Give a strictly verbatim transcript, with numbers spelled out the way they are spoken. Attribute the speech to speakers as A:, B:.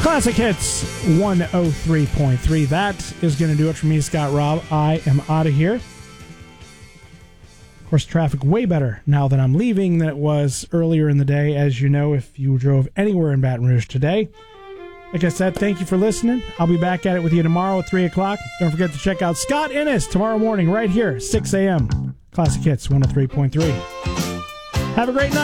A: Classic Hits one oh three point three. That is going to do it for me, Scott Robb. I am out of here. Of course, traffic way better now that I'm leaving than it was earlier in the day, as you know, if you drove anywhere in Baton Rouge today. Like I said, thank you for listening. I'll be back at it with you tomorrow at three o'clock. Don't forget to check out Scott Innes tomorrow morning right here, six a.m. Classic Hits one oh three point three. Have a great night.